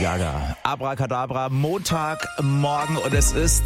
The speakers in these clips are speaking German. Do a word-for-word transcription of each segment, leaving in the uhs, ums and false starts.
Gaga. Abracadabra, Montagmorgen und es ist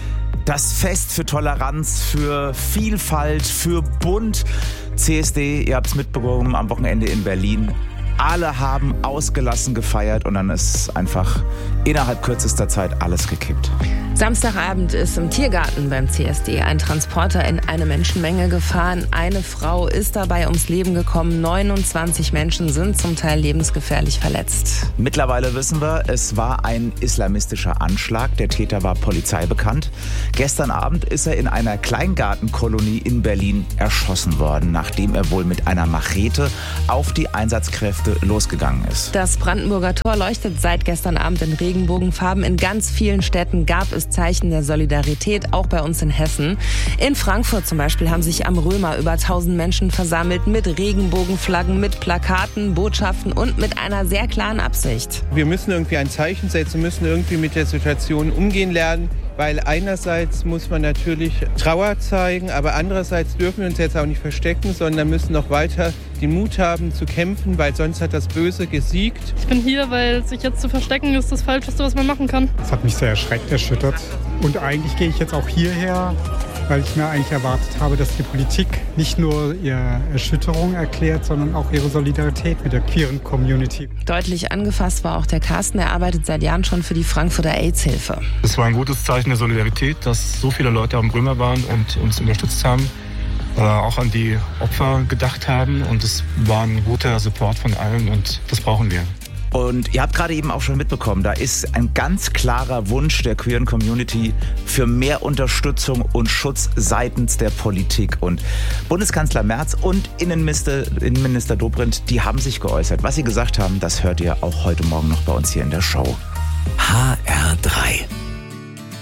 das Fest für Toleranz, für Vielfalt, für Bunt. C S D, ihr habt es mitbekommen, am Wochenende in Berlin. Alle haben ausgelassen gefeiert und dann ist einfach innerhalb kürzester Zeit alles gekippt. Samstagabend ist im Tiergarten beim C S D ein Transporter in eine Menschenmenge gefahren. Eine Frau ist dabei ums Leben gekommen. neunundzwanzig Menschen sind zum Teil lebensgefährlich verletzt. Mittlerweile wissen wir, es war ein islamistischer Anschlag. Der Täter war Polizei bekannt. Gestern Abend ist er in einer Kleingartenkolonie in Berlin erschossen worden, nachdem er wohl mit einer Machete auf die Einsatzkräfte losgegangen ist. Das Brandenburger Tor leuchtet seit gestern Abend in Regenbogenfarben. In ganz vielen Städten gab es Zeichen der Solidarität, auch bei uns in Hessen. In Frankfurt zum Beispiel haben sich am Römer über tausend Menschen versammelt mit Regenbogenflaggen, mit Plakaten, Botschaften und mit einer sehr klaren Absicht. Wir müssen irgendwie ein Zeichen setzen, müssen irgendwie mit der Situation umgehen lernen. Weil einerseits muss man natürlich Trauer zeigen, aber andererseits dürfen wir uns jetzt auch nicht verstecken, sondern müssen noch weiter den Mut haben zu kämpfen, weil sonst hat das Böse gesiegt. Ich bin hier, weil sich jetzt zu verstecken ist das Falscheste, was man machen kann. Das hat mich sehr erschreckt, erschüttert. Und eigentlich gehe ich jetzt auch hierher, weil ich mir eigentlich erwartet habe, dass die Politik nicht nur ihre Erschütterung erklärt, sondern auch ihre Solidarität mit der queeren Community. Deutlich angefasst war auch der Carsten. Er arbeitet seit Jahren schon für die Frankfurter AIDS-Hilfe. Es war ein gutes Zeichen der Solidarität, dass so viele Leute am Römer waren und uns unterstützt haben, äh, auch an die Opfer gedacht haben. Und es war ein guter Support von allen und das brauchen wir. Und ihr habt gerade eben auch schon mitbekommen, da ist ein ganz klarer Wunsch der queeren Community für mehr Unterstützung und Schutz seitens der Politik. Und Bundeskanzler Merz und Innenminister, Innenminister Dobrindt, die haben sich geäußert. Was sie gesagt haben, das hört ihr auch heute Morgen noch bei uns hier in der Show.